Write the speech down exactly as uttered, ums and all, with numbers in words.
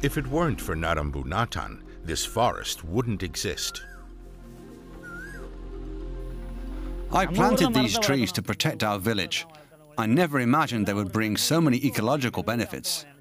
If it weren't for Narambu Natan, this forest wouldn't exist. I planted these trees to protect our village. I never imagined they would bring so many ecological benefits.